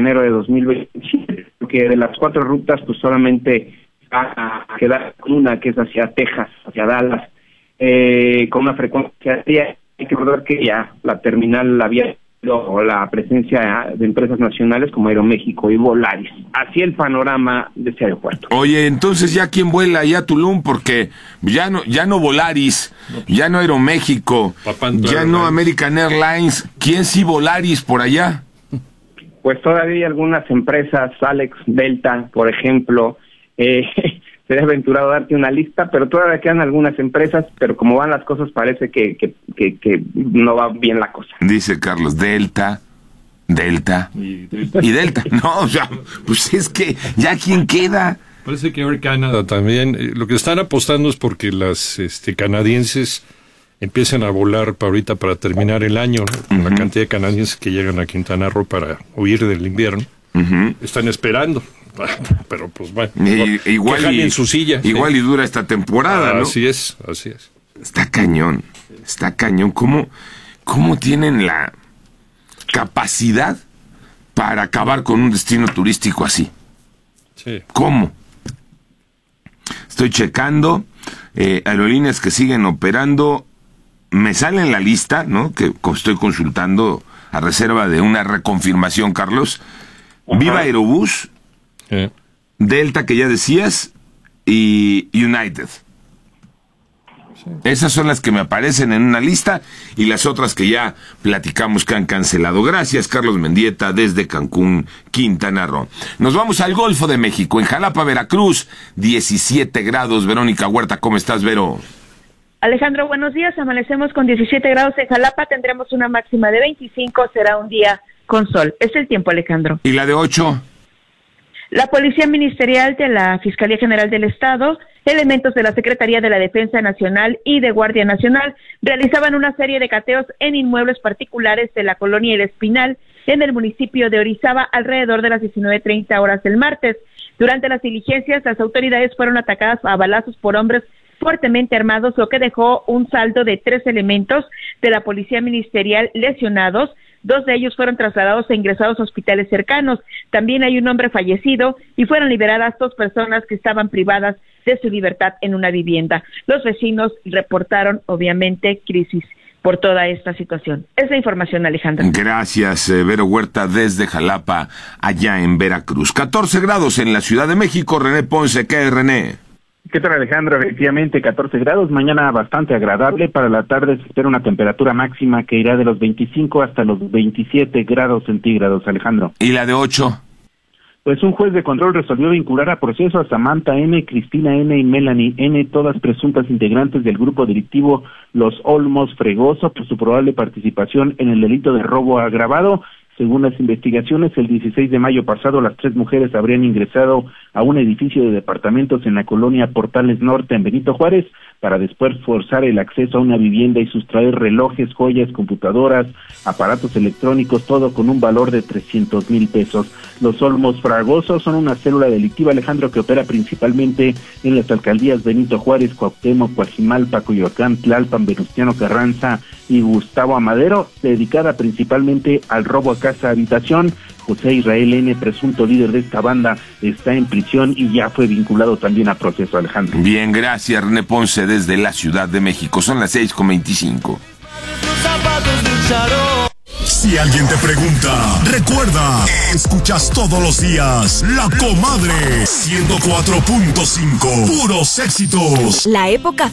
enero de 2027, porque de las 4 rutas pues solamente va a quedar una, que es hacia Texas, hacia Dallas, con una frecuencia diaria. Hay que recordar que ya la terminal había o la presencia de empresas nacionales como Aeroméxico y Volaris. Así el panorama de este aeropuerto. Oye, entonces ya quién vuela allá a Tulum, porque ya no Volaris, ya no Aeroméxico, ya no American Airlines. ¿Quién sí Volaris por allá? Pues todavía hay algunas empresas, Alex, Delta, por ejemplo. Sería aventurado darte una lista, pero todavía quedan algunas empresas, pero como van las cosas parece que no va bien la cosa. Dice Carlos, Delta y Delta. No, o sea, pues es que ya quién queda. Parece que Air Canada también, lo que están apostando es porque las canadienses empiezan a volar ahorita para terminar el año, ¿no? La cantidad de canadienses que llegan a Quintana Roo para huir del invierno, están esperando. Pero pues bueno, igual y en su silla, igual y dura esta temporada, ¿no? Así es. Está cañón. ¿Cómo tienen la capacidad para acabar con un destino turístico así? Sí. ¿Cómo? Estoy checando aerolíneas que siguen operando. Me sale en la lista, ¿no? Que estoy consultando a reserva de una reconfirmación, Carlos. Viva Aerobús, Delta, que ya decías, y United. Sí. Esas son las que me aparecen en una lista, y las otras que ya platicamos que han cancelado. Gracias, Carlos Mendieta, desde Cancún, Quintana Roo. Nos vamos al Golfo de México, en Jalapa, Veracruz, 17 grados. Verónica Huerta, ¿cómo estás, Vero? Alejandro, buenos días. Amanecemos con 17 grados en Jalapa, tendremos una máxima de 25, será un día con sol. Es el tiempo, Alejandro. ¿Y la de 8? La Policía Ministerial de la Fiscalía General del Estado, elementos de la Secretaría de la Defensa Nacional y de Guardia Nacional realizaban una serie de cateos en inmuebles particulares de la colonia El Espinal, en el municipio de Orizaba, alrededor de las 19:30 horas del martes. Durante las diligencias, las autoridades fueron atacadas a balazos por hombres fuertemente armados, lo que dejó un saldo de 3 elementos de la Policía Ministerial lesionados. 2 de ellos fueron trasladados e ingresados a hospitales cercanos. También hay un hombre fallecido y fueron liberadas 2 personas que estaban privadas de su libertad en una vivienda. Los vecinos reportaron, obviamente, crisis por toda esta situación. Es la información, Alejandro. Gracias, Vero Huerta, desde Jalapa, allá en Veracruz. 14 grados en la Ciudad de México. René Ponce, ¿qué es, René? ¿Qué tal, Alejandro? Efectivamente, 14 grados, mañana bastante agradable. Para la tarde se espera una temperatura máxima que irá de los 25 hasta los 27 grados centígrados, Alejandro. ¿Y la de 8? Pues un juez de control resolvió vincular a proceso a Samantha N., Cristina N. y Melanie N., todas presuntas integrantes del grupo delictivo Los Olmos Fregoso, por su probable participación en el delito de robo agravado. Según las investigaciones, el 16 de mayo pasado, las 3 mujeres habrían ingresado a un edificio de departamentos en la colonia Portales Norte, en Benito Juárez, para después forzar el acceso a una vivienda y sustraer relojes, joyas, computadoras, aparatos electrónicos, todo con un valor de 300,000 pesos. Los Olmos Fragosos son una célula delictiva, Alejandro, que opera principalmente en las alcaldías Benito Juárez, Cuauhtémoc, Coajimalpa, Coyoacán, Tlalpan, Venustiano Carranza y Gustavo Amadero, dedicada principalmente al robo a casa habitación. José Israel N., presunto líder de esta banda, está en prisión y ya fue vinculado también a proceso, Alejandro. Bien, gracias, René Ponce, desde la Ciudad de México. Son las 6:25. Si alguien te pregunta, recuerda, escuchas todos los días La Comadre 104.5, puros éxitos. La época